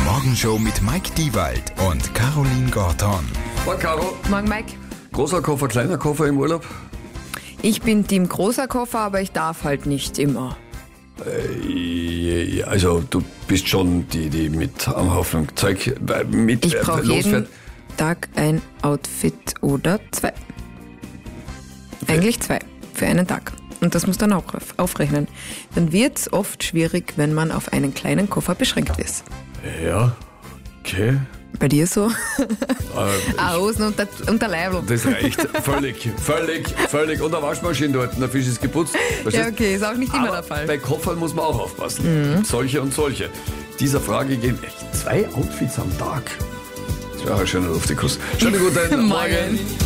Morgenshow mit Mike Diewald und Caroline Gorton. Morgen, Caro. Morgen, Mike. Großer Koffer, kleiner Koffer im Urlaub? Ich bin Team großer Koffer, aber ich darf halt nicht immer. Also du bist schon die mit am Haufen Zeug mit Ich brauche jeden losfährt. Tag ein Outfit oder zwei. Eigentlich zwei für einen Tag. Und das muss dann auch aufrechnen. Dann wird es oft schwierig, wenn man auf einen kleinen Koffer beschränkt ist. Ja, okay. Bei dir so? Ich, Hosen und der Leibl. das reicht. Völlig. Und eine Waschmaschine dort, der Fisch ist geputzt. Ja, Verstehst? okay, ist auch nicht immer Aber der Fall. bei Koffern muss man auch aufpassen. Gibt solche und solche. Dieser Frage gehen echt 2 Outfits am Tag. Das wäre ein schöner Luftikus. Schönen guten Morgen.